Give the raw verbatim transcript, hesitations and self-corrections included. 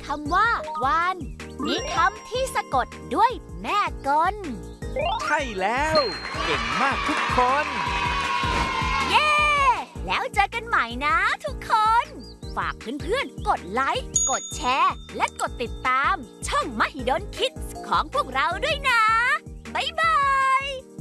คำว่าวานมีคำที่สะกดด้วยแม่กลใช่แล้วเก่งมากทุกคนเย้แล้วเจอกันใหม่นะทุกคน ฝากเพื่อนๆกดไลค์กดแชร์และกดติดตามช่องมหิดล Kids ของพวกเราด้วยนะบ๊ายบาย